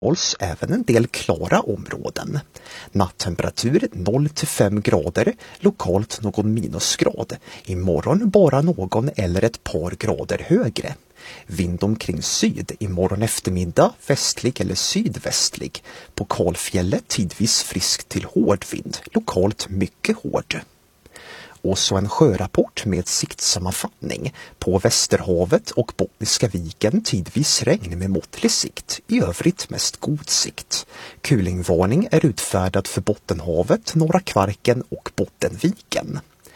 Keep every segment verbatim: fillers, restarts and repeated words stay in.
hålls även en del klara områden. Nattemperatur noll till fem grader, lokalt någon minusgrad. Imorgon bara någon eller ett par grader högre. Vind omkring syd, imorgon eftermiddag västlig eller sydvästlig. På Kalfjället tidvis frisk till hård vind, lokalt mycket hård. Och så en sjörapport med siktsammanfattning. På Västerhavet och Bottniska viken tidvis regn med måttlig sikt, i övrigt mest god sikt. Kulingvarning är utfärdad för Bottenhavet, Norra Kvarken och Bottenviken.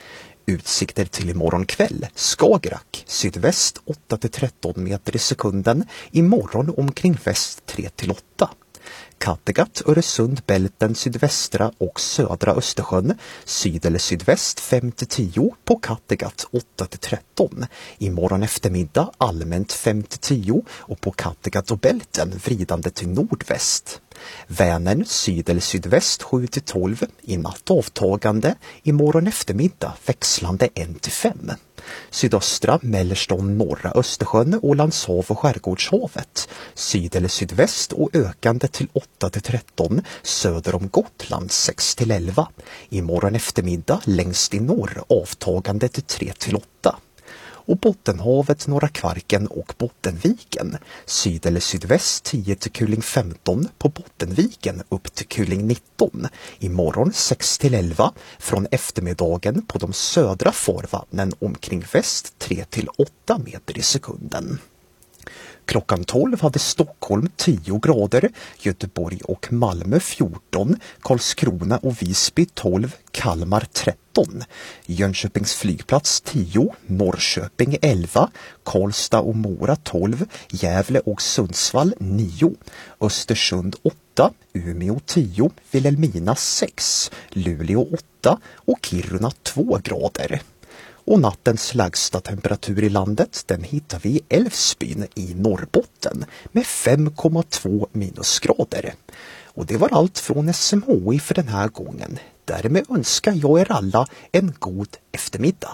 Utsikter till imorgon kväll, Skagerrak, sydväst åtta till tretton meter i sekunden, imorgon omkring väst tre till åtta. Kattegatt, Öresund, Bälten, sydvästra och södra Östersjön, syd eller sydväst fem till tio, på Kattegatt åtta till tretton. Imorgon eftermiddag allmänt fem till tio och på Kattegatt och Bälten vridande till nordväst. Vänern, syd eller sydväst sju till tolv, i natt avtagande, imorgon eftermiddag växlande ett till fem. Sydöstra, mellersta och norra Östersjön, Ålandshav och Skärgårdshavet. Syd eller sydväst och ökande till åtta till tretton, söder om Gotland sex till elva. Imorgon eftermiddag längst i norr avtagande till tre till åtta. Och Bottenhavet, Norra Kvarken och Bottenviken. Syd eller sydväst tio till kuling femton, på Bottenviken upp till kuling nitton. Imorgon sex till elva, från eftermiddagen på de södra farvattnen omkring väst tre till åtta meter i sekunden. Klockan tolv hade Stockholm tio grader, Göteborg och Malmö fjorton, Karlskrona och Visby tolv, Kalmar tretton, Jönköpings flygplats tio, Norrköping elva, Karlstad och Mora tolv, Gävle och Sundsvall nio, Östersund åtta, Umeå tio, Vilhelmina sex, Luleå åtta och Kiruna två grader. Och nattens lägsta temperatur i landet, den hittar vi i Älvsbyn i Norrbotten med fem komma två minusgrader. Och det var allt från S M H I för den här gången. Därmed önskar jag er alla en god eftermiddag.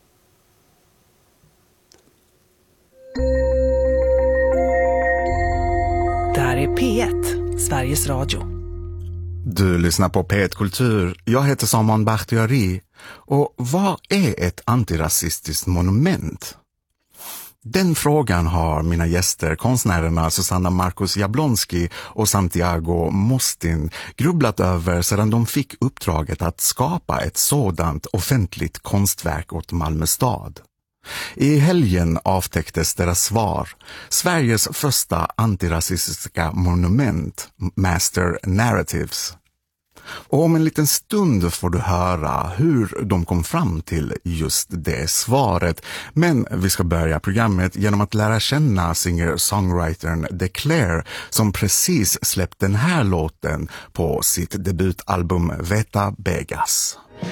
Det här är P ett, Sveriges Radio. Du lyssnar på P ett Kultur. Jag heter Saman Bakhtiari. Och vad är ett antirasistiskt monument? Den frågan har mina gäster, konstnärerna Susanna Marcus Jablonski och Santiago Mostin, grubblat över sedan de fick uppdraget att skapa ett sådant offentligt konstverk åt Malmö stad. I helgen avtäcktes deras svar, Sveriges första antirasistiska monument, Master Narratives. Och om en liten stund får du höra hur de kom fram till just det svaret. Men vi ska börja programmet genom att lära känna singer-songwritern Declare som precis släppt den här låten på sitt debutalbum Veta Begas.